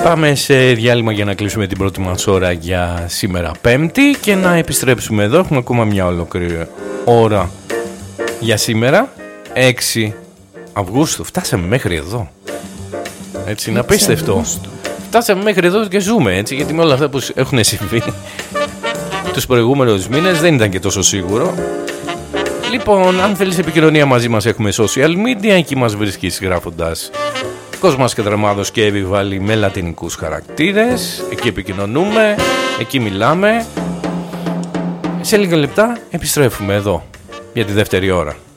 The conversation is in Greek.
Πάμε σε διάλειμμα για να κλείσουμε την πρώτη μας ώρα για σήμερα Πέμπτη και να επιστρέψουμε εδώ. Έχουμε ακόμα μια ολόκληρη ώρα για σήμερα, 6 Αυγούστου. Φτάσαμε μέχρι εδώ. Έτσι, είναι απίστευτο. Φτάσαμε μέχρι εδώ και ζούμε, έτσι, γιατί με όλα αυτά που έχουν συμβεί τους προηγούμενους μήνες δεν ήταν και τόσο σίγουρο. Λοιπόν, αν θέλεις επικοινωνία μαζί μας, έχουμε social media. Εκεί μας βρίσκεις γράφοντας Κοσμάς και Δραμάδος και Εβιβάλη με λατινικούς χαρακτήρες. Εκεί επικοινωνούμε, εκεί μιλάμε. Σε λίγα λεπτά επιστρέφουμε εδώ για τη δεύτερη ώρα.